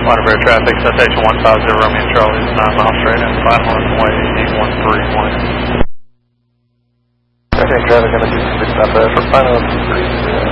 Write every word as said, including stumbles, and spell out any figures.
Waterbury traffic, citation one five zero Romeo Charlie is nine miles straight and final on way eight one three one. I think traffic going to be six up there for final three.